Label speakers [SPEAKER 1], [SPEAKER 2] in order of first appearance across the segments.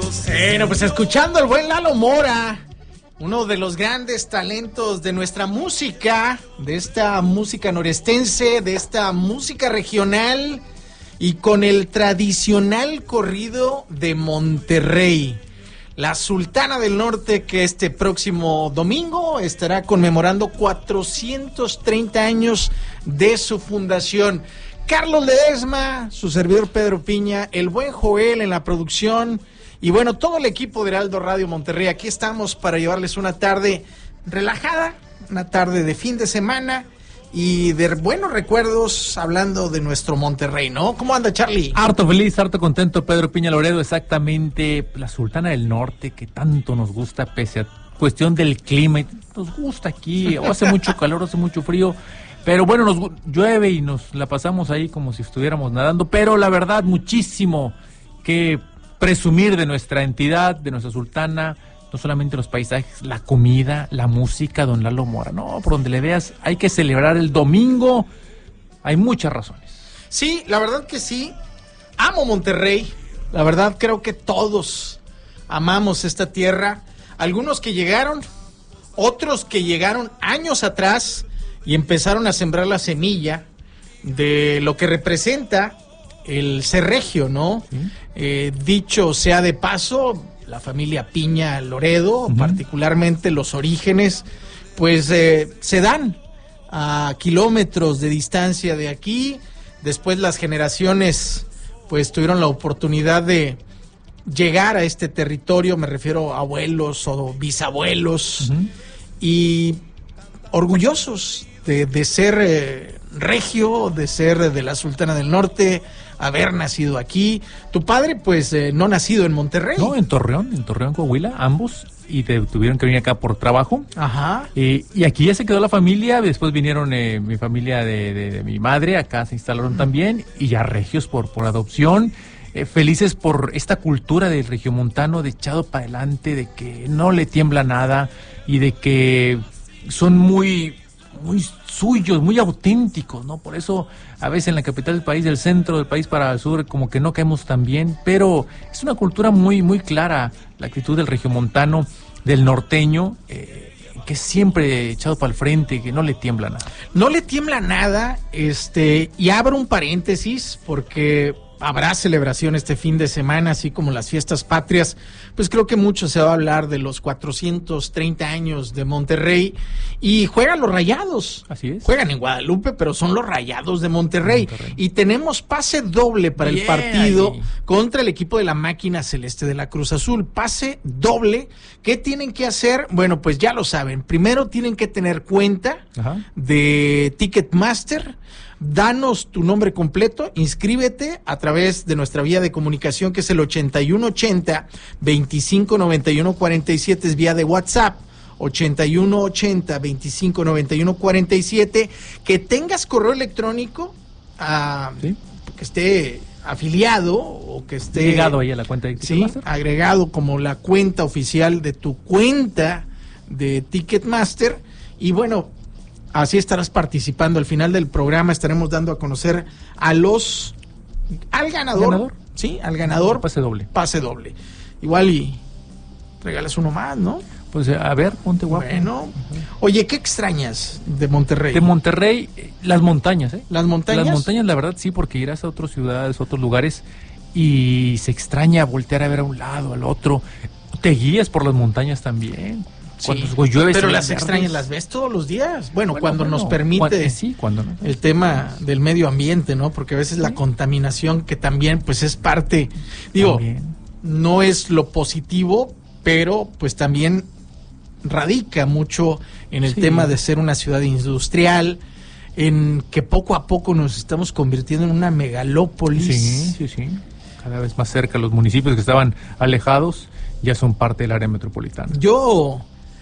[SPEAKER 1] Bueno, pues escuchando al buen Lalo Mora, uno de los grandes talentos de nuestra música, de esta música norestense, de esta música regional, y con el tradicional corrido de Monterrey. La Sultana del Norte, que este próximo domingo estará conmemorando 430 años de su fundación. Carlos Ledesma, su servidor Pedro Piña, el buen Joel en la producción y bueno, todo el equipo de Heraldo Radio Monterrey. Aquí estamos para llevarles una tarde relajada, una tarde de fin de semana y de buenos recuerdos hablando de nuestro Monterrey, ¿no? ¿Cómo anda, Charlie?
[SPEAKER 2] Harto feliz, harto contento, Pedro Piña Loredo, exactamente, la Sultana del Norte que tanto nos gusta pese a cuestión del clima, nos gusta aquí, o hace mucho calor, hace mucho frío, pero bueno, nos llueve y nos la pasamos ahí como si estuviéramos nadando, pero la verdad, muchísimo que presumir de nuestra entidad, de nuestra Sultana. No solamente los paisajes, la comida, la música, don Lalo Mora, no, por donde le veas, hay que celebrar el domingo, hay muchas razones.
[SPEAKER 1] Sí, la verdad que sí, amo Monterrey, la verdad creo que todos amamos esta tierra, algunos que llegaron, otros que llegaron años atrás y empezaron a sembrar la semilla de lo que representa el ser regio, ¿no? ¿Sí? Dicho sea de paso, la familia Piña Loredo, particularmente los orígenes, pues se dan a kilómetros de distancia de aquí. Después las generaciones pues tuvieron la oportunidad de llegar a este territorio, me refiero a abuelos o bisabuelos, y orgullosos de ser regio, de ser de la Sultana del Norte, haber nacido aquí. Tu padre, pues, no nacido en Monterrey.
[SPEAKER 2] No, en Torreón, Coahuila, ambos, y tuvieron que venir acá por trabajo.
[SPEAKER 1] Ajá.
[SPEAKER 2] Y aquí ya se quedó la familia, después vinieron mi familia de mi madre, acá se instalaron también, y ya regios por adopción, felices por esta cultura del regiomontano de echado para adelante, de que no le tiembla nada, y de que son muy suyos, muy auténticos, ¿no? Por eso a veces en la capital del país, del centro del país para el sur, como que no caemos tan bien, pero es una cultura muy clara, la actitud del regiomontano, del norteño, que es siempre echado para el frente, que no le tiembla nada.
[SPEAKER 1] No le tiembla nada, y abro un paréntesis, porque habrá celebración este fin de semana, así como las fiestas patrias, pues creo que mucho se va a hablar de los 430 años de Monterrey, y juegan los Rayados.
[SPEAKER 2] Así es.
[SPEAKER 1] Juegan en Guadalupe, pero son los Rayados de Monterrey. Y tenemos pase doble para el partido contra el equipo de la Máquina Celeste de la Cruz Azul. Pase doble. ¿Qué tienen que hacer? Bueno, pues ya lo saben. Primero tienen que tener cuenta de Ticketmaster. Danos tu nombre completo, inscríbete a través de nuestra vía de comunicación, que es el 8180-2591-47, es vía de WhatsApp, 8180-2591-47, que tengas correo electrónico, que esté afiliado o que esté
[SPEAKER 2] agregado ahí a la cuenta de Ticketmaster.
[SPEAKER 1] Sí, agregado como la cuenta oficial de tu cuenta de Ticketmaster, y bueno, así estarás participando. Al final del programa estaremos dando a conocer al ganador. Sí, al ganador.
[SPEAKER 2] Pase doble.
[SPEAKER 1] Pase doble. Igual y regalas uno más, ¿no?
[SPEAKER 2] Pues a ver, ponte guapo.
[SPEAKER 1] Bueno. Oye, ¿qué extrañas de Monterrey?
[SPEAKER 2] De Monterrey, las montañas, ¿eh?
[SPEAKER 1] ¿Las montañas?
[SPEAKER 2] Las montañas, la verdad, sí, porque irás a otras ciudades, a otros lugares, y se extraña voltear a ver a un lado, al otro. Te guías por las montañas también.
[SPEAKER 1] Sí, pero las extrañas, las ves todos los días. Bueno, cuando nos permite
[SPEAKER 2] cuando no.
[SPEAKER 1] El tema del medio ambiente, ¿no? Porque a veces la contaminación, que también pues es parte, no es lo positivo, pero pues también radica mucho en el tema de ser una ciudad industrial, en que poco a poco nos estamos convirtiendo en una megalópolis.
[SPEAKER 2] Sí. Cada vez más cerca, los municipios que estaban alejados ya son parte del área metropolitana.
[SPEAKER 1] Yo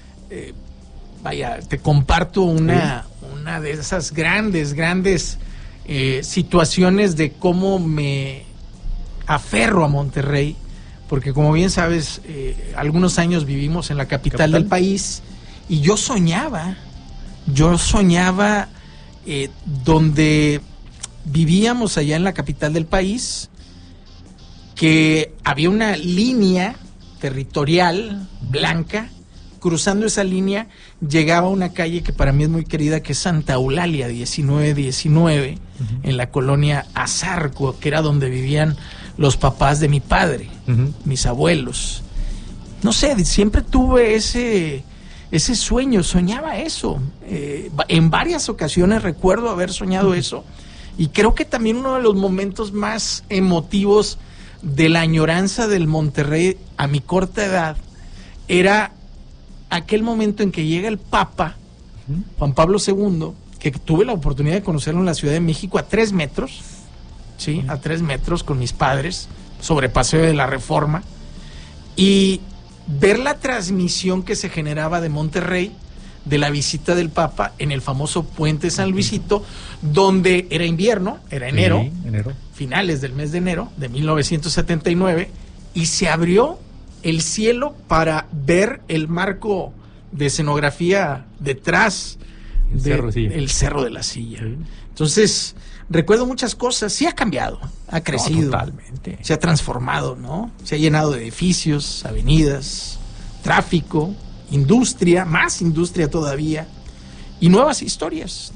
[SPEAKER 1] te comparto una de esas grandes situaciones de cómo me aferro a Monterrey, porque como bien sabes, algunos años vivimos en la capital del país, y yo soñaba donde vivíamos allá en la capital del país, que había una línea territorial, blanca. Cruzando esa línea llegaba a una calle que para mí es muy querida, que es Santa Eulalia 1919, en la colonia Azarco, que era donde vivían los papás de mi padre, mis abuelos. No sé, siempre tuve ese sueño, soñaba eso. En varias ocasiones recuerdo haber soñado eso, y creo que también uno de los momentos más emotivos de la añoranza del Monterrey a mi corta edad era aquel momento en que llega el Papa, Juan Pablo II, que tuve la oportunidad de conocerlo en la Ciudad de México a 3 metros, ¿sí? A 3 metros con mis padres, sobre Paseo de la Reforma, y ver la transmisión que se generaba de Monterrey, de la visita del Papa en el famoso Puente San Luisito, donde era invierno, era enero, finales del mes de enero de 1979, y se abrió el cielo para ver el marco de escenografía detrás del Cerro de la Silla. Sí. Entonces, recuerdo muchas cosas. Sí ha cambiado, ha crecido.
[SPEAKER 2] Totalmente.
[SPEAKER 1] Se ha transformado, ¿no? Se ha llenado de edificios, avenidas, tráfico, industria, más industria todavía, y nuevas historias.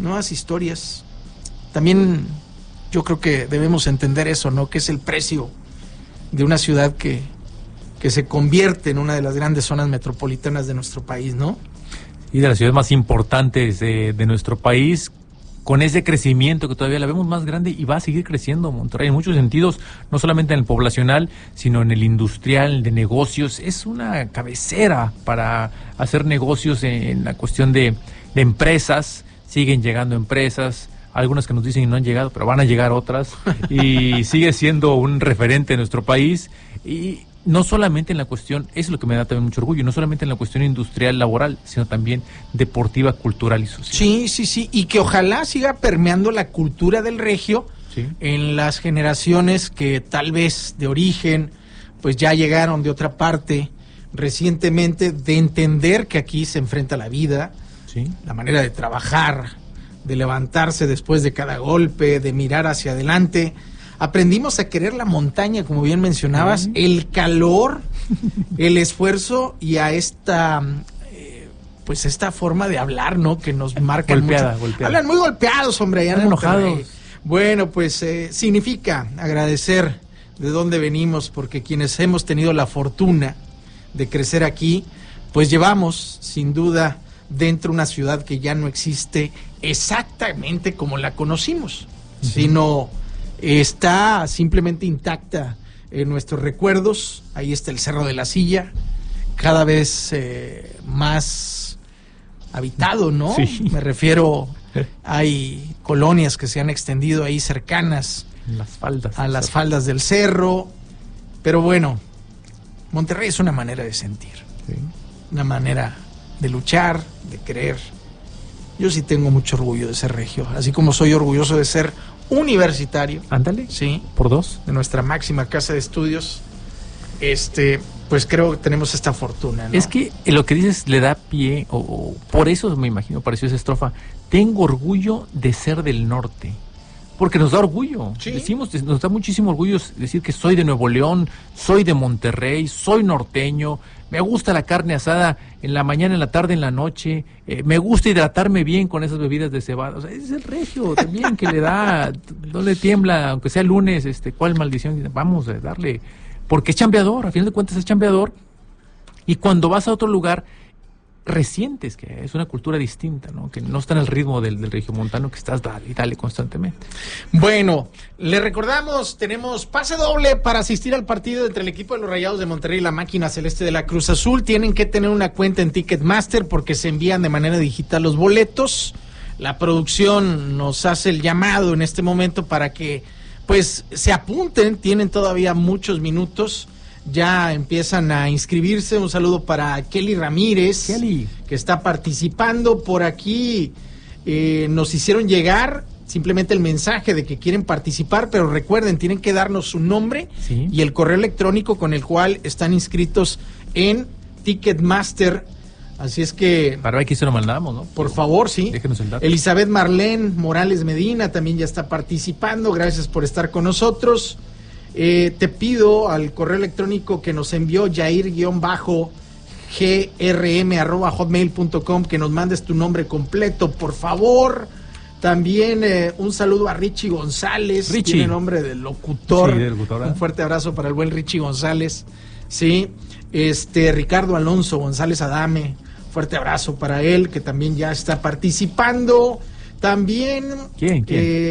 [SPEAKER 1] También yo creo que debemos entender eso, ¿no? Que es el precio de una ciudad que se convierte en una de las grandes zonas metropolitanas de nuestro país, ¿no?
[SPEAKER 2] Y de las ciudades más importantes de nuestro país, con ese crecimiento que todavía la vemos más grande, y va a seguir creciendo Monterrey en muchos sentidos, no solamente en el poblacional, sino en el industrial, de negocios. Es una cabecera para hacer negocios en la cuestión de empresas. Siguen llegando empresas, algunas que nos dicen que no han llegado, pero van a llegar otras, y sigue siendo un referente en nuestro país. Y no solamente en la cuestión, eso es lo que me da también mucho orgullo, no solamente en la cuestión industrial, laboral, sino también deportiva, cultural y social.
[SPEAKER 1] Sí, y que ojalá siga permeando la cultura del regio, ¿sí?, en las generaciones que tal vez de origen, pues ya llegaron de otra parte recientemente, de entender que aquí se enfrenta la vida, ¿sí?, la manera de trabajar, de levantarse después de cada golpe, de mirar hacia adelante. Aprendimos a querer la montaña, como bien mencionabas, el calor, el esfuerzo, y a esta forma de hablar, ¿no? Que nos marca
[SPEAKER 2] golpeada.
[SPEAKER 1] Hablan muy golpeados, hombre, allá
[SPEAKER 2] están enojados.
[SPEAKER 1] Bueno, pues significa agradecer de dónde venimos, porque quienes hemos tenido la fortuna de crecer aquí, pues llevamos, sin duda, dentro una ciudad que ya no existe exactamente como la conocimos, sino está simplemente intacta en nuestros recuerdos. Ahí está el Cerro de la Silla, cada vez más habitado, ¿no?
[SPEAKER 2] Sí.
[SPEAKER 1] Me refiero, hay colonias que se han extendido ahí cercanas
[SPEAKER 2] a
[SPEAKER 1] las faldas del cerro. Pero bueno, Monterrey es una manera de sentir, ¿sí?, una manera de luchar, de creer. Yo sí tengo mucho orgullo de ser regio, así como soy orgulloso de ser universitario.
[SPEAKER 2] Ándale.
[SPEAKER 1] Sí.
[SPEAKER 2] Por 2.
[SPEAKER 1] De nuestra máxima casa de estudios. Pues creo que tenemos esta fortuna, ¿no?
[SPEAKER 2] Es que lo que dices le da pie, o por eso me imagino pareció esa estrofa. Tengo orgullo de ser del norte. Porque nos da orgullo.
[SPEAKER 1] Sí.
[SPEAKER 2] Nos da muchísimo orgullo decir que soy de Nuevo León, soy de Monterrey, soy norteño, me gusta la carne asada en la mañana, en la tarde, en la noche, me gusta hidratarme bien con esas bebidas de cebada. O sea, es el regio también que le da, no le tiembla, aunque sea lunes, ¿cuál maldición? Vamos a darle, porque es chambeador, a final de cuentas es chambeador, y cuando vas a otro lugar, resientes que es una cultura distinta, ¿no? Que no está en el ritmo del regiomontano, que estás dale y dale constantemente.
[SPEAKER 1] Bueno, le recordamos, tenemos pase doble para asistir al partido entre el equipo de los Rayados de Monterrey y la máquina celeste de la Cruz Azul. Tienen que tener una cuenta en Ticketmaster porque se envían de manera digital los boletos. La producción nos hace el llamado en este momento para que pues se apunten, tienen todavía muchos minutos. Ya empiezan a inscribirse. Un saludo para Kelly Ramírez, que está participando por aquí. Nos hicieron llegar simplemente el mensaje de que quieren participar, pero recuerden, tienen que darnos su nombre, ¿sí?, y el correo electrónico con el cual están inscritos en Ticketmaster. Así es que...
[SPEAKER 2] Para ver, aquí se lo mandamos, ¿no?
[SPEAKER 1] Por favor, sí.
[SPEAKER 2] Déjenos el dato.
[SPEAKER 1] Elizabeth Marlene Morales Medina también ya está participando. Gracias por estar con nosotros. Te pido al correo electrónico que nos envió jair-grm@hotmail.com que nos mandes tu nombre completo, por favor. También un saludo a Richie González,
[SPEAKER 2] Richie.
[SPEAKER 1] tiene nombre de locutor.
[SPEAKER 2] Sí, de locutor, ¿eh?
[SPEAKER 1] Un fuerte abrazo para el buen Richie González. Sí, Ricardo Alonso González Adame, fuerte abrazo para él, que también ya está participando. También
[SPEAKER 2] ¿Quién?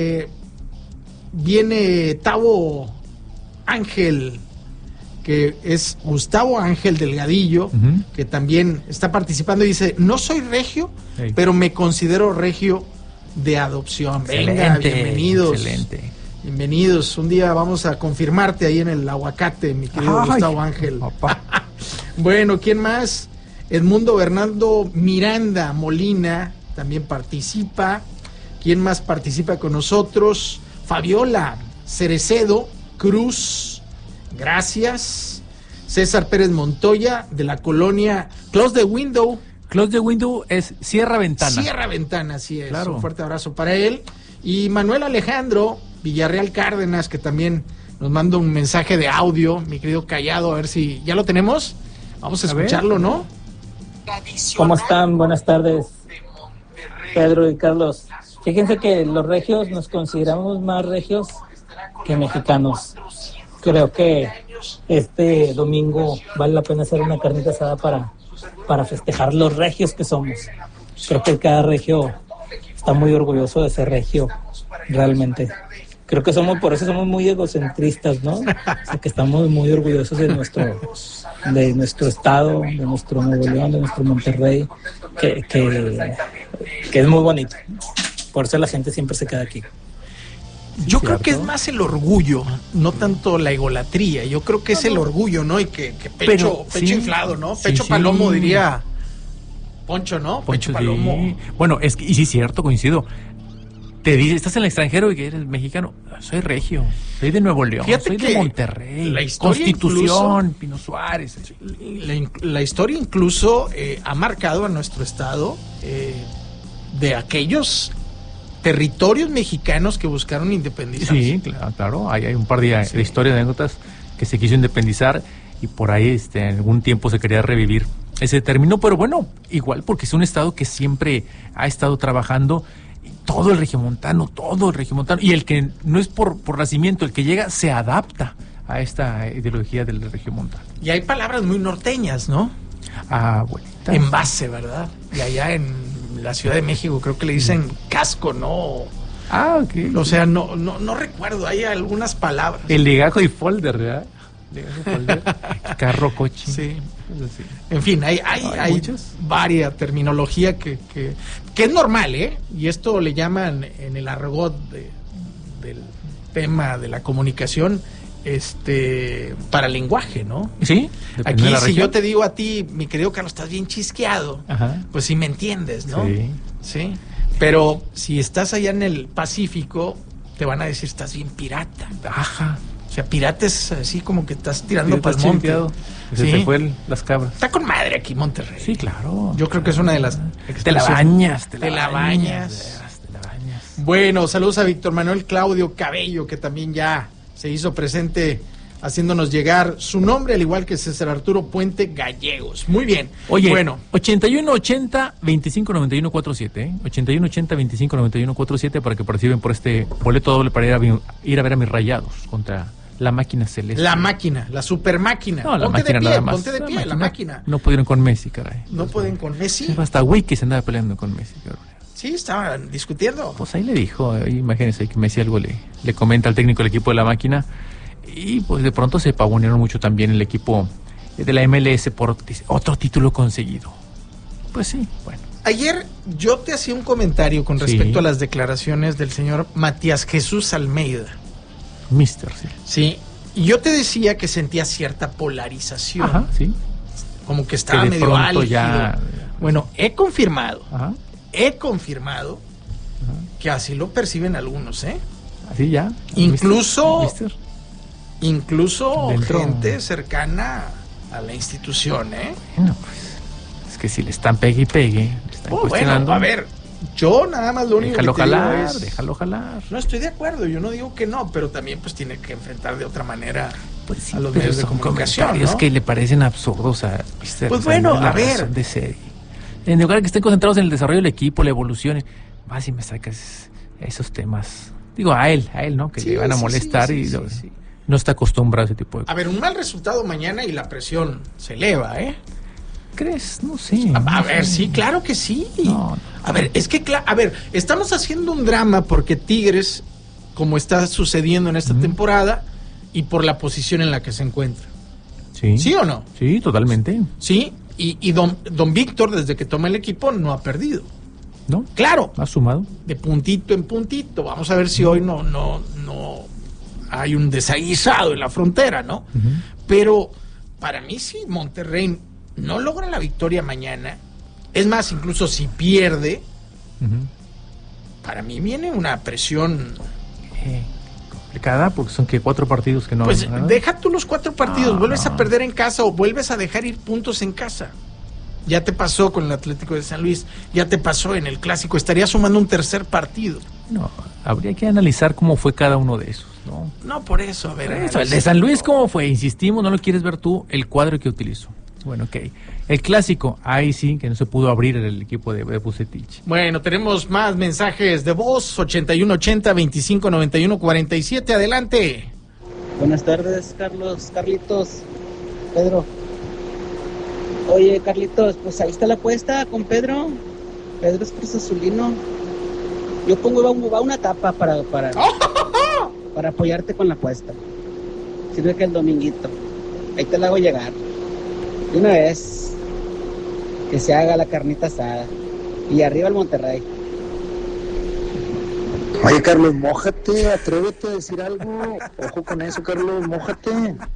[SPEAKER 1] viene Tavo Ángel, que es Gustavo Ángel Delgadillo,
[SPEAKER 2] Ujú.
[SPEAKER 1] que también está participando y dice, no soy regio,
[SPEAKER 2] Sí.
[SPEAKER 1] pero me considero regio de adopción. Venga,
[SPEAKER 2] Excelente,
[SPEAKER 1] bienvenidos.
[SPEAKER 2] excelente.
[SPEAKER 1] Bienvenidos. Un día vamos a confirmarte ahí en el aguacate, mi querido
[SPEAKER 2] Ay,
[SPEAKER 1] Gustavo Ángel.
[SPEAKER 2] papá.
[SPEAKER 1] Bueno, ¿quién más? Edmundo Bernardo Miranda Molina también participa. ¿Quién más participa con nosotros? Fabiola Cerecedo Cruz, gracias. César Pérez Montoya, de la colonia Close the Window.
[SPEAKER 2] Close the window es cierra ventana.
[SPEAKER 1] Cierra ventana, así es.
[SPEAKER 2] Claro.
[SPEAKER 1] Un fuerte abrazo para él. Y Manuel Alejandro Villarreal Cárdenas, que también nos manda un mensaje de audio, mi querido Callado, a ver si ya lo tenemos. Vamos a
[SPEAKER 2] A ver.
[SPEAKER 1] escucharlo, ¿no?
[SPEAKER 3] ¿Cómo están? Buenas tardes, Pedro y Carlos. Fíjense que los regios nos consideramos más regios que mexicanos. Creo que este domingo vale la pena hacer una carnita asada para festejar los regios que somos. Creo que cada regio está muy orgulloso de ser regio, realmente. Creo que por eso somos muy egocentristas, ¿no? O sea, que estamos muy orgullosos de nuestro estado, de nuestro Nuevo León, de nuestro Monterrey, que es muy bonito. Por eso la gente siempre se queda aquí.
[SPEAKER 1] Yo creo
[SPEAKER 2] ¿Cierto?
[SPEAKER 1] que es más el orgullo, no tanto la egolatría. Yo creo que es el orgullo, ¿no? Y que pecho
[SPEAKER 2] sí.
[SPEAKER 1] inflado, ¿no?
[SPEAKER 2] Sí,
[SPEAKER 1] Pecho
[SPEAKER 2] sí.
[SPEAKER 1] palomo, diría Poncho, ¿no?
[SPEAKER 2] Poncho,
[SPEAKER 1] Pecho palomo.
[SPEAKER 2] sí. Bueno, es que, y sí es cierto, coincido. Te dice, estás en el extranjero y que eres mexicano. Soy regio, soy de Nuevo León,
[SPEAKER 1] Fíjate
[SPEAKER 2] soy de
[SPEAKER 1] que
[SPEAKER 2] Monterrey,
[SPEAKER 1] la historia
[SPEAKER 2] Constitución, Pino Suárez.
[SPEAKER 1] La historia incluso ha marcado a nuestro estado de aquellos territorios mexicanos que buscaron independizarse.
[SPEAKER 2] Sí, claro, hay un par de historias, de anécdotas que se quiso independizar y por ahí en algún tiempo se quería revivir ese término, pero bueno, igual porque es un estado que siempre ha estado trabajando. Todo el regiomontano, y el que no es por nacimiento, el que llega se adapta a esta ideología del regiomontano.
[SPEAKER 1] Y hay palabras muy norteñas, ¿no?
[SPEAKER 2] Abuelita.
[SPEAKER 1] En base, ¿verdad? Y allá en la Ciudad de México creo que le dicen casco, ¿no?
[SPEAKER 2] Ok.
[SPEAKER 1] O sea, no recuerdo, hay algunas palabras.
[SPEAKER 2] El legajo y folder, ¿verdad? Legajo y folder. Carro, coche.
[SPEAKER 1] Sí.
[SPEAKER 2] Sí.
[SPEAKER 1] En fin, hay
[SPEAKER 2] muchos.
[SPEAKER 1] varia terminología que es normal, ¿eh? Y esto le llaman en el argot del tema de la comunicación, para lenguaje, ¿no?
[SPEAKER 2] Sí. depende
[SPEAKER 1] Aquí,
[SPEAKER 2] de la
[SPEAKER 1] si
[SPEAKER 2] región.
[SPEAKER 1] yo te digo a ti, mi querido Carlos, estás bien chisqueado,
[SPEAKER 2] Ajá.
[SPEAKER 1] pues sí me entiendes, ¿no?
[SPEAKER 2] Sí.
[SPEAKER 1] Sí. Pero si estás allá en el Pacífico, te van a decir, estás bien pirata.
[SPEAKER 2] Ajá.
[SPEAKER 1] O sea, pirata es así como que estás tirando
[SPEAKER 2] Sí,
[SPEAKER 1] para el
[SPEAKER 2] estás
[SPEAKER 1] monte.
[SPEAKER 2] chisqueado. Se
[SPEAKER 1] Sí.
[SPEAKER 2] te fue las cabras.
[SPEAKER 1] Está con madre aquí Monterrey.
[SPEAKER 2] Sí, claro.
[SPEAKER 1] Yo creo que es una de las
[SPEAKER 2] Te la
[SPEAKER 1] expresiones.
[SPEAKER 2] bañas,
[SPEAKER 1] Te la bañas.
[SPEAKER 2] de veras, te la bañas.
[SPEAKER 1] Bueno, saludos a Víctor Manuel Claudio Cabello, que también ya se hizo presente haciéndonos llegar su nombre, al igual que César Arturo Puente Gallegos. Muy bien.
[SPEAKER 2] Oye,
[SPEAKER 1] bueno,
[SPEAKER 2] 8180-2591-47, ¿eh? 8180-2591-47 para que participen por este boleto doble para ir a ver a mis Rayados contra la máquina celeste.
[SPEAKER 1] la máquina, la super máquina.
[SPEAKER 2] No, la
[SPEAKER 1] Ponte
[SPEAKER 2] máquina
[SPEAKER 1] de pie,
[SPEAKER 2] nada más.
[SPEAKER 1] ponte de pie, la máquina.
[SPEAKER 2] No pudieron con Messi, caray.
[SPEAKER 1] No pueden con Messi.
[SPEAKER 2] Hasta güey que se andaba peleando con Messi, cabrón.
[SPEAKER 1] Sí, estaban discutiendo.
[SPEAKER 2] Pues ahí le dijo, imagínense que Messi algo le comenta al técnico del equipo de la máquina y pues de pronto se pavonearon mucho también el equipo de la MLS por otro título conseguido. Pues sí, bueno.
[SPEAKER 1] Ayer yo te hacía un comentario con
[SPEAKER 2] Sí.
[SPEAKER 1] respecto a las declaraciones del señor Matías Jesús Almeida.
[SPEAKER 2] Mister, sí.
[SPEAKER 1] Sí, y yo te decía que sentía cierta polarización.
[SPEAKER 2] Ajá, sí.
[SPEAKER 1] Como que estaba
[SPEAKER 2] Que de
[SPEAKER 1] medio
[SPEAKER 2] pronto
[SPEAKER 1] álgido.
[SPEAKER 2] ya-
[SPEAKER 1] Bueno, he confirmado
[SPEAKER 2] Ajá.
[SPEAKER 1] que así lo perciben algunos, ¿eh?
[SPEAKER 2] Así ya.
[SPEAKER 1] Incluso-
[SPEAKER 2] Mister.
[SPEAKER 1] Incluso
[SPEAKER 2] Dentro-
[SPEAKER 1] gente cercana a la institución, ¿eh?
[SPEAKER 2] Bueno, pues es que si le están pegue y pegue, le están
[SPEAKER 1] Bueno,
[SPEAKER 2] cuestionando.
[SPEAKER 1] a ver, Yo nada más lo único
[SPEAKER 2] Déjalo
[SPEAKER 1] que te digo
[SPEAKER 2] jalar,
[SPEAKER 1] es...
[SPEAKER 2] déjalo jalar.
[SPEAKER 1] No, estoy de acuerdo, yo no digo que no, pero también pues tiene que enfrentar de otra manera
[SPEAKER 2] Pues sí,
[SPEAKER 1] a los
[SPEAKER 2] pero
[SPEAKER 1] medios de
[SPEAKER 2] son
[SPEAKER 1] comunicación,
[SPEAKER 2] comentarios
[SPEAKER 1] ¿no?
[SPEAKER 2] que le parecen absurdos a
[SPEAKER 1] Pues bueno,
[SPEAKER 2] la
[SPEAKER 1] a ver.
[SPEAKER 2] razón de ser. En lugar de que estén concentrados en el desarrollo del equipo, la evolución, vas y me sacas esos temas. Digo, a él, ¿no? Que
[SPEAKER 1] Sí,
[SPEAKER 2] le van a
[SPEAKER 1] sí,
[SPEAKER 2] molestar
[SPEAKER 1] sí,
[SPEAKER 2] y
[SPEAKER 1] sí,
[SPEAKER 2] lo-
[SPEAKER 1] sí.
[SPEAKER 2] no está acostumbrado a ese tipo de
[SPEAKER 1] A
[SPEAKER 2] cosas.
[SPEAKER 1] ver, un mal resultado mañana y la presión se eleva, ¿eh?
[SPEAKER 2] ¿Crees? No sé.
[SPEAKER 1] A
[SPEAKER 2] no
[SPEAKER 1] ver,
[SPEAKER 2] sé.
[SPEAKER 1] sí, claro que sí.
[SPEAKER 2] No, no.
[SPEAKER 1] A ver, es que, a ver, estamos haciendo un drama porque Tigres, como está sucediendo en esta temporada, y por la posición en la que se encuentra.
[SPEAKER 2] Sí.
[SPEAKER 1] ¿Sí o no?
[SPEAKER 2] Sí, totalmente.
[SPEAKER 1] Sí, y don Víctor, desde que toma el equipo, no ha perdido.
[SPEAKER 2] ¿No?
[SPEAKER 1] Claro,
[SPEAKER 2] ¿Has sumado?
[SPEAKER 1] de puntito en puntito. Vamos a ver si hoy no hay un desaguisado en la frontera, ¿no? Pero para mí, si Monterrey no logra la victoria mañana, es más, incluso si pierde, para mí viene una presión.
[SPEAKER 2] Complicada, porque son que 4 partidos que no
[SPEAKER 1] Pues
[SPEAKER 2] han ganado.
[SPEAKER 1] deja tú los 4 partidos,
[SPEAKER 2] No,
[SPEAKER 1] vuelves
[SPEAKER 2] no.
[SPEAKER 1] a perder en casa o vuelves a dejar ir puntos en casa. Ya te pasó con el Atlético de San Luis, ya te pasó en el Clásico, estarías sumando un tercer partido.
[SPEAKER 2] No, habría que analizar cómo fue cada uno de esos, ¿no?
[SPEAKER 1] No, por eso, a ver.
[SPEAKER 2] Eso, el de San Luis, ¿cómo fue? Insistimos, no lo quieres ver tú, el cuadro que utilizó. Bueno, ok. El Clásico, ahí sí, que no se pudo abrir el equipo de Vucetich.
[SPEAKER 1] Bueno, tenemos más mensajes de voz, 8180-2591-47, adelante.
[SPEAKER 4] Buenas tardes, Carlitos, Pedro. Oye, Carlitos, pues ahí está la apuesta con Pedro. Pedro es Cruz Azulino. Yo pongo va una tapa para apoyarte con la apuesta. Sirve que el dominguito. Ahí te la hago llegar. De una vez. Que se haga la carnita asada. Y arriba el Monterrey.
[SPEAKER 5] Oye, Carlos, mójate, atrévete a decir algo. Ojo con eso, Carlos, mójate.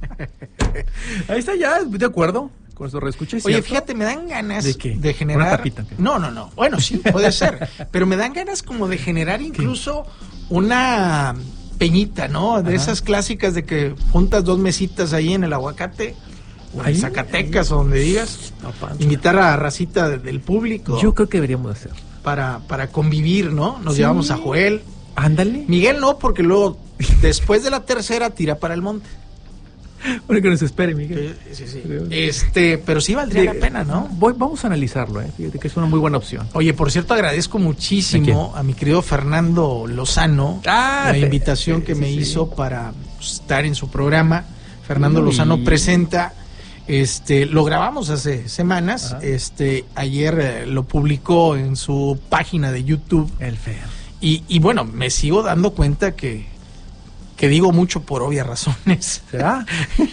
[SPEAKER 2] Ahí está ya, de acuerdo con su reescucha.
[SPEAKER 1] Oye, fíjate, me dan ganas
[SPEAKER 2] ¿De qué?
[SPEAKER 1] generar...
[SPEAKER 2] ¿Una tapita? ¿Qué?
[SPEAKER 1] No. Bueno, sí, puede ser. Pero me dan ganas como de generar incluso una peñita, ¿no? De esas clásicas de que juntas 2 mesitas ahí en el Aguacate, o en
[SPEAKER 2] Ahí,
[SPEAKER 1] Zacatecas, o donde digas. Invitar a racita del público
[SPEAKER 2] Yo creo que deberíamos de hacer.
[SPEAKER 1] para convivir, ¿no? Nos
[SPEAKER 2] Sí.
[SPEAKER 1] llevamos a Joel.
[SPEAKER 2] Ándale.
[SPEAKER 1] Miguel no, porque luego, después de la tercera, tira para el monte.
[SPEAKER 2] Bueno, que nos espere, Miguel.
[SPEAKER 1] Sí. Pero sí valdría la pena, ¿no?
[SPEAKER 2] Vamos a analizarlo, fíjate que es una muy buena opción.
[SPEAKER 1] Oye, por cierto, agradezco muchísimo a mi querido Fernando Lozano la invitación que me hizo para estar en su programa. Fernando Lozano presenta, lo grabamos hace semanas, ayer lo publicó en su página de YouTube.
[SPEAKER 2] El feo.
[SPEAKER 1] Y bueno, me sigo dando cuenta que digo mucho por obvias razones.
[SPEAKER 2] ¿Será?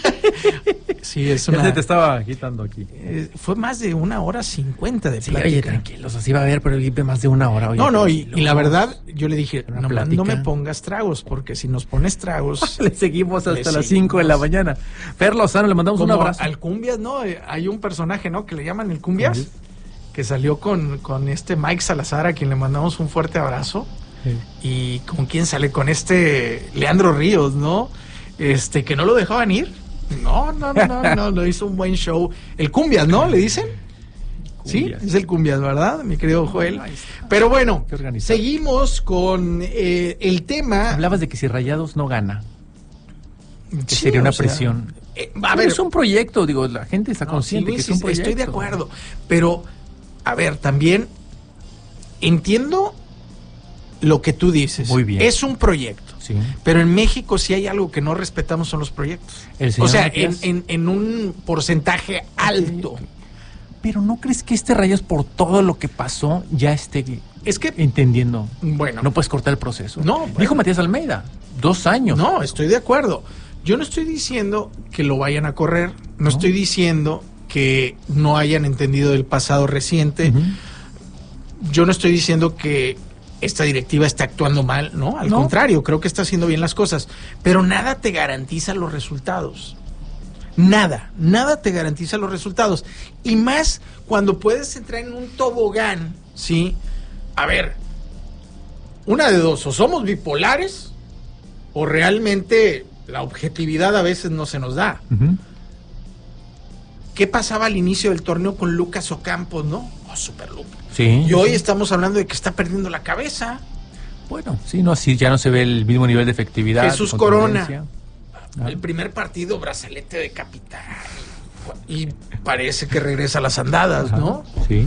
[SPEAKER 1] Sí, es
[SPEAKER 2] Ya
[SPEAKER 1] una...
[SPEAKER 2] se te estaba quitando aquí.
[SPEAKER 1] fue más de 1h50 de
[SPEAKER 2] Sí,
[SPEAKER 1] plática.
[SPEAKER 2] oye, tranquilos, así va a haber, pero más de 1 hora. Oye,
[SPEAKER 1] No, y
[SPEAKER 2] tranquilos.
[SPEAKER 1] la verdad, yo le dije,
[SPEAKER 2] Una
[SPEAKER 1] no
[SPEAKER 2] plática.
[SPEAKER 1] me pongas tragos, porque si nos pones tragos...
[SPEAKER 2] Le seguimos
[SPEAKER 1] Le
[SPEAKER 2] hasta las
[SPEAKER 1] seguimos.
[SPEAKER 2] 5 de la mañana. Fer Lozano, le mandamos un
[SPEAKER 1] como
[SPEAKER 2] abrazo.
[SPEAKER 1] al Cumbias, ¿no? Hay un personaje, ¿no? Que le llaman el Cumbias, que salió con Mike Salazar, a quien le mandamos un fuerte abrazo.
[SPEAKER 2] Sí.
[SPEAKER 1] Y con quién sale, con Leandro Ríos, ¿no? Que no lo dejaban ir. No, lo hizo un buen show. El Cumbias, ¿no? ¿Le dicen? Sí,
[SPEAKER 2] Cumbias.
[SPEAKER 1] es el Cumbias, ¿verdad? Mi querido Joel.
[SPEAKER 2] Ahí está.
[SPEAKER 1] Pero bueno,
[SPEAKER 2] Qué organizado.
[SPEAKER 1] seguimos con el tema.
[SPEAKER 2] Hablabas de que si Rayados no gana, que
[SPEAKER 1] Sí,
[SPEAKER 2] sería una
[SPEAKER 1] o sea,
[SPEAKER 2] presión.
[SPEAKER 1] a ver,
[SPEAKER 2] es un proyecto, digo, la gente está
[SPEAKER 1] no,
[SPEAKER 2] consciente
[SPEAKER 1] sí,
[SPEAKER 2] que es un proyecto.
[SPEAKER 1] estoy de acuerdo, pero a ver, también entiendo lo que tú dices.
[SPEAKER 2] Muy bien.
[SPEAKER 1] Es un proyecto.
[SPEAKER 2] Sí.
[SPEAKER 1] Pero en México sí hay algo que no respetamos, son los proyectos.
[SPEAKER 2] El señor
[SPEAKER 1] O sea,
[SPEAKER 2] Matías.
[SPEAKER 1] en un porcentaje alto.
[SPEAKER 2] Pero ¿no crees que Rayados, por todo lo que pasó, ya esté
[SPEAKER 1] Es que,
[SPEAKER 2] entendiendo?
[SPEAKER 1] bueno,
[SPEAKER 2] No puedes cortar el proceso.
[SPEAKER 1] No, bueno.
[SPEAKER 2] Dijo Matías Almeida, 2 años.
[SPEAKER 1] no, estoy de acuerdo. Yo no estoy diciendo que lo vayan a correr, no estoy diciendo que no hayan entendido del pasado reciente.
[SPEAKER 2] Ujú.
[SPEAKER 1] Yo no estoy diciendo que esta directiva está actuando mal, ¿no? Al
[SPEAKER 2] No.
[SPEAKER 1] contrario, creo que está haciendo bien las cosas. Pero nada te garantiza los resultados. Nada te garantiza los resultados. Y más cuando puedes entrar en un tobogán, ¿sí? A ver, una de dos, o somos bipolares, o realmente la objetividad a veces no se nos da.
[SPEAKER 2] Ujú.
[SPEAKER 1] ¿Qué pasaba al inicio del torneo con Lucas Ocampos, no? Super Lupe.
[SPEAKER 2] Sí.
[SPEAKER 1] Y hoy estamos hablando de que está perdiendo la cabeza.
[SPEAKER 2] Bueno, sí, no, así ya no se ve el mismo nivel de efectividad.
[SPEAKER 1] Jesús
[SPEAKER 2] de
[SPEAKER 1] Corona.
[SPEAKER 2] Ah.
[SPEAKER 1] El primer partido, brazalete de capitán. Y parece que regresa a las andadas, ¿no?
[SPEAKER 2] Sí.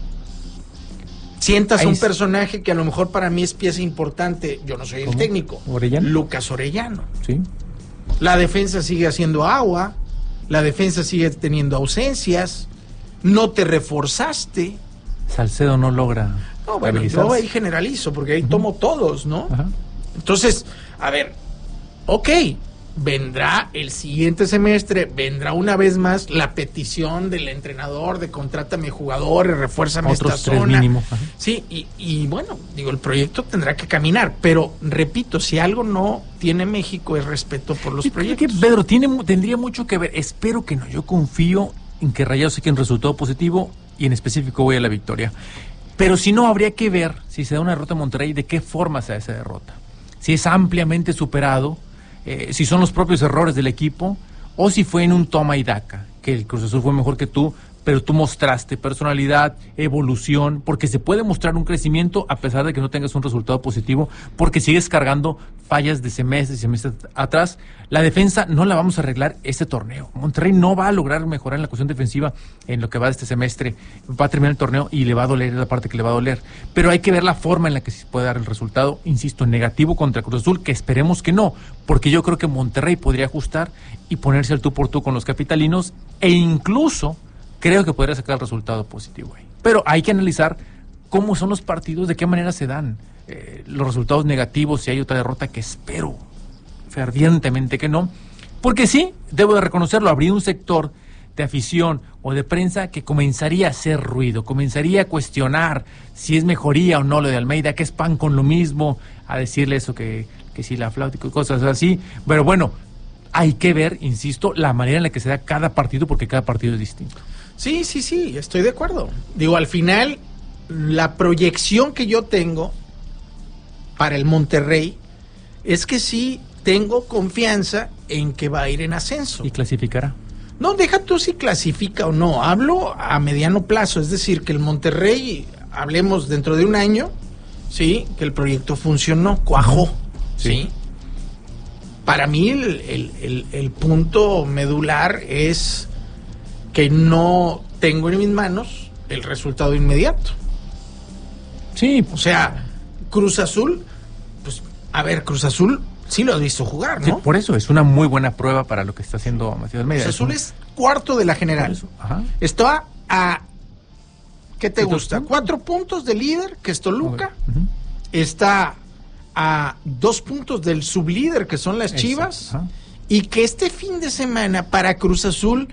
[SPEAKER 1] Sientas a un
[SPEAKER 2] Ahí
[SPEAKER 1] personaje que a lo mejor para mí es pieza importante. Yo no soy el técnico.
[SPEAKER 2] ¿Orellano?
[SPEAKER 1] Lucas Orellano.
[SPEAKER 2] Sí.
[SPEAKER 1] La defensa sigue haciendo agua. La defensa sigue teniendo ausencias. No te reforzaste.
[SPEAKER 2] Salcedo no logra.
[SPEAKER 1] No, bueno, yo ahí generalizo, porque ahí tomo todos, ¿no?
[SPEAKER 2] Ajá.
[SPEAKER 1] Entonces, a ver, ok, vendrá el siguiente semestre, vendrá una vez más la petición del entrenador de contrátame jugadores, refuérzame
[SPEAKER 2] Otros
[SPEAKER 1] esta
[SPEAKER 2] 3
[SPEAKER 1] zona.
[SPEAKER 2] mínimo. Ajá.
[SPEAKER 1] Sí, y bueno, digo, el proyecto tendrá que caminar, pero repito, si algo no tiene México es respeto por los
[SPEAKER 2] Yo creo
[SPEAKER 1] proyectos.
[SPEAKER 2] que, Pedro, tendría mucho que ver. Espero que no. Yo confío en que Rayados saque un resultado positivo y en específico voy a la victoria. Pero si no, habría que ver si se da una derrota a Monterrey, de qué forma se da esa derrota. Si es ampliamente superado, si son los propios errores del equipo, o si fue en un toma y daca, que el Cruz Azul fue mejor que tú, pero tú mostraste personalidad, evolución, porque se puede mostrar un crecimiento a pesar de que no tengas un resultado positivo, porque sigues cargando fallas de semestres y semestres atrás. La defensa no la vamos a arreglar este torneo. Monterrey no va a lograr mejorar en la cuestión defensiva en lo que va de este semestre. Va a terminar el torneo y le va a doler la parte que le va a doler. Pero hay que ver la forma en la que se puede dar el resultado, insisto, negativo contra Cruz Azul, que esperemos que no, porque yo creo que Monterrey podría ajustar y ponerse al tú por tú con los capitalinos, e incluso creo que podría sacar el resultado positivo ahí. Pero hay que analizar cómo son los partidos, de qué manera se dan los resultados negativos, si hay otra derrota, que espero fervientemente que no. Porque sí, debo de reconocerlo, habría un sector de afición o de prensa que comenzaría a hacer ruido, comenzaría a cuestionar si es mejoría o no lo de Almeida, que es pan con lo mismo, a decirle eso que si la flauta y cosas así. Pero bueno, hay que ver, insisto, la manera en la que se da cada partido, porque cada partido es distinto.
[SPEAKER 1] Sí, estoy de acuerdo. Digo, al final, la proyección que yo tengo para el Monterrey es que sí tengo confianza en que va a ir en ascenso.
[SPEAKER 2] ¿Y clasificará?
[SPEAKER 1] No, deja tú si clasifica o no. Hablo a mediano plazo, es decir, que el Monterrey, hablemos dentro de un año, sí, que el proyecto funcionó, cuajó, sí. Para mí el punto medular es que no tengo en mis manos el resultado inmediato.
[SPEAKER 2] Sí.
[SPEAKER 1] O sea, Cruz Azul, pues, a ver, Cruz Azul sí lo has visto jugar, ¿no?
[SPEAKER 2] Sí, por eso es una muy buena prueba para lo que está haciendo Matías Almeida.
[SPEAKER 1] Cruz Azul es cuarto de la general.
[SPEAKER 2] Ajá.
[SPEAKER 1] Está a, ¿qué te gusta?
[SPEAKER 2] puntos?
[SPEAKER 1] 4 puntos del líder, que es Toluca.
[SPEAKER 2] Uh-huh.
[SPEAKER 1] Está a 2 puntos del sublíder, que son las Chivas.
[SPEAKER 2] Ajá.
[SPEAKER 1] Y que este fin de semana para Cruz Azul,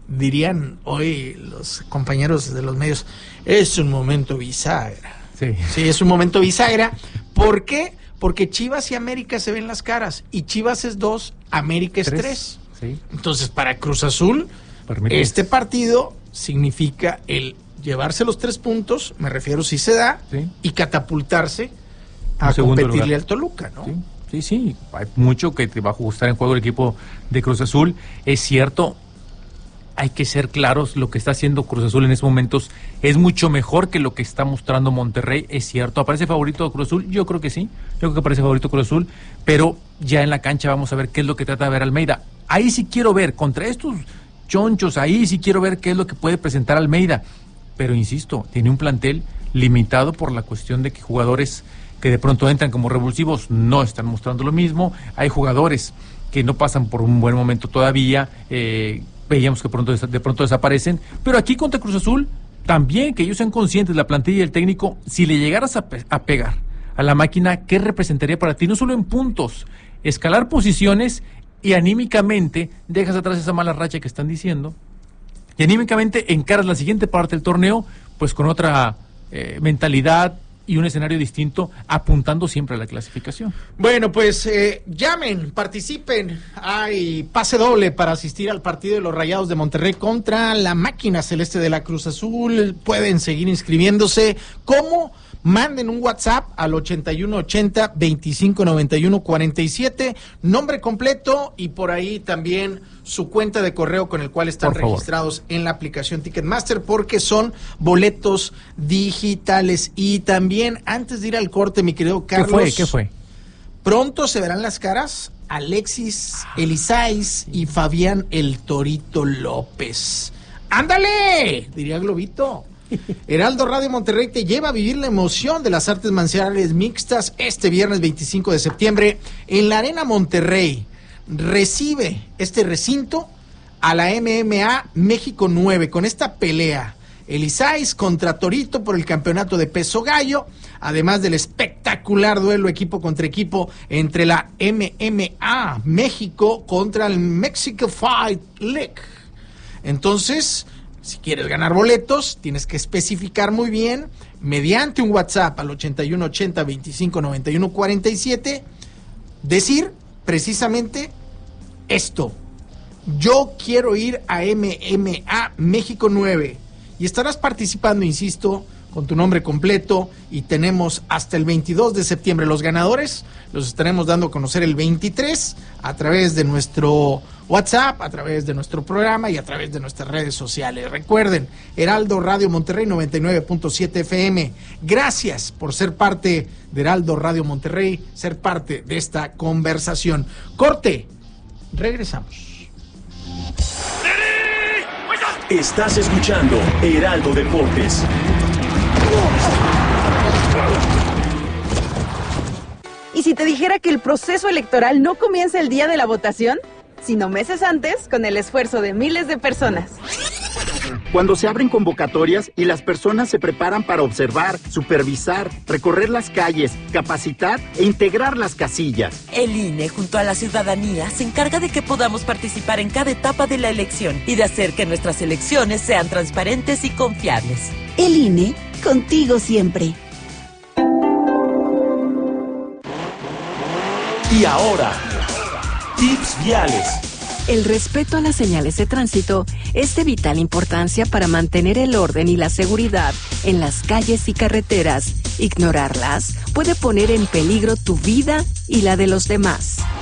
[SPEAKER 1] dirían hoy los compañeros de los medios, es un momento bisagra. Sí, es un momento bisagra. ¿Por qué? Porque Chivas y América se ven las caras. Y Chivas es 2, América es 3.
[SPEAKER 2] Sí.
[SPEAKER 1] Entonces, para Cruz Azul, este partido significa el llevarse los 3 puntos, me refiero si se da,
[SPEAKER 2] sí,
[SPEAKER 1] y catapultarse a competirle al Toluca, ¿no?
[SPEAKER 2] Sí. Hay mucho que te va a ajustar en juego el equipo de Cruz Azul. Es cierto, hay que ser claros, lo que está haciendo Cruz Azul en estos momentos es mucho mejor que lo que está mostrando Monterrey, es cierto. ¿Aparece favorito Cruz Azul? Yo creo que sí, yo creo que aparece favorito Cruz Azul, pero ya en la cancha vamos a ver qué es lo que trata de ver Almeida. Ahí sí quiero ver, contra estos chonchos, ahí sí quiero ver qué es lo que puede presentar Almeida, pero insisto, tiene un plantel limitado por la cuestión de que jugadores que de pronto entran como revulsivos no están mostrando lo mismo, hay jugadores que no pasan por un buen momento todavía, veíamos que de pronto desaparecen, pero aquí contra Cruz Azul, también que ellos sean conscientes, la plantilla y el técnico, si le llegaras a pegar a la máquina, ¿qué representaría para ti? No solo en puntos, escalar posiciones y anímicamente dejas atrás esa mala racha que están diciendo, y anímicamente encaras la siguiente parte del torneo, pues con otra mentalidad y un escenario distinto, apuntando siempre a la clasificación.
[SPEAKER 1] Bueno, pues llamen, participen. Hay pase doble para asistir al partido de los Rayados de Monterrey contra la máquina celeste de la Cruz Azul. Pueden seguir inscribiéndose. ¿Cómo? Manden un WhatsApp al 8180-2591-47, nombre completo y por ahí también su cuenta de correo con el cual están registrados en la aplicación Ticketmaster, porque son boletos digitales. Y también, antes de ir al corte, mi querido Carlos,
[SPEAKER 2] ¿Qué fue?
[SPEAKER 1] pronto se verán las caras Alexis Elizáis y Fabián el Torito López. ¡Ándale!, diría Globito. Heraldo Radio Monterrey te lleva a vivir la emoción de las artes marciales mixtas este viernes 25 de septiembre en la Arena Monterrey. Recibe este recinto a la MMA México 9 con esta pelea. Elizáis contra Torito por el campeonato de peso gallo, además del espectacular duelo equipo contra equipo entre la MMA México contra el Mexico Fight League. Entonces, si quieres ganar boletos, tienes que especificar muy bien mediante un WhatsApp al 8180-2591-47, decir precisamente esto: yo quiero ir a MMA México 9, y estarás participando, insisto, con tu nombre completo, y tenemos hasta el 22 de septiembre. Los ganadores los estaremos dando a conocer el 23 a través de nuestro WhatsApp, a través de nuestro programa y a través de nuestras redes sociales. Recuerden, Heraldo Radio Monterrey 99.7 FM. Gracias por ser parte de Heraldo Radio Monterrey, ser parte de esta conversación. Corte, regresamos.
[SPEAKER 6] Estás escuchando Heraldo Deportes.
[SPEAKER 7] ¿Y si te dijera que el proceso electoral no comienza el día de la votación, sino meses antes, con el esfuerzo de miles de personas?
[SPEAKER 8] Cuando se abren convocatorias y las personas se preparan para observar, supervisar, recorrer las calles, capacitar e integrar las casillas.
[SPEAKER 9] El INE, junto a la ciudadanía, se encarga de que podamos participar en cada etapa de la elección y de hacer que nuestras elecciones sean transparentes y confiables.
[SPEAKER 10] El INE, contigo siempre.
[SPEAKER 6] Y ahora, tips viales.
[SPEAKER 11] El respeto a las señales de tránsito es de vital importancia para mantener el orden y la seguridad en las calles y carreteras. Ignorarlas puede poner en peligro tu vida y la de los demás.